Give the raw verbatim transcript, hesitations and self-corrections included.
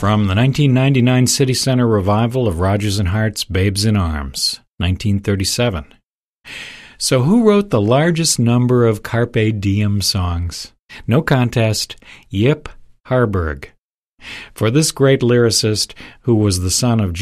From the nineteen ninety-nine City Center revival of Rodgers and Hart's Babes in Arms, nineteen thirty-seven. So who wrote the largest number of Carpe Diem songs? No contest, Yip Harburg. For this great lyricist, who was the son of